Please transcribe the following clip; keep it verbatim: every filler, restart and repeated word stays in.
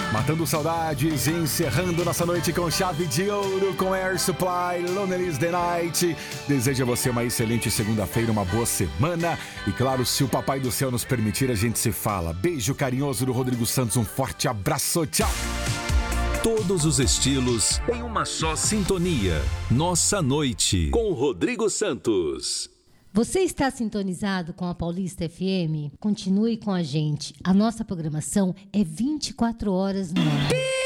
Matando saudades e encerrando nossa noite com chave de ouro com Air Supply, Lonely's the Night. Desejo a você uma excelente segunda-feira, uma boa semana. E claro, se o Papai do Céu nos permitir, a gente se fala. Beijo carinhoso do Rodrigo Santos, um forte abraço, tchau. Todos os estilos em uma só sintonia. Nossa Noite com Rodrigo Santos. Você está sintonizado com a Paulista F M? Continue com a gente. A nossa programação é vinte e quatro horas no ar.